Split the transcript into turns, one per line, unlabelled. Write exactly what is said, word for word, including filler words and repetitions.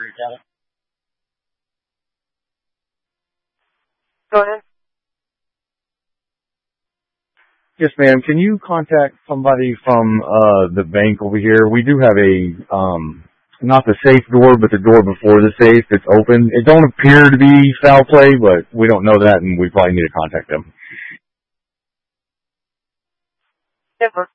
Go ahead.
Yes, ma'am. Can you contact somebody from uh the bank over here? We do have a um not the safe door, but the door before the safe that's open. It don't appear to be foul play, but we don't know that, and we probably need to contact them.
Never.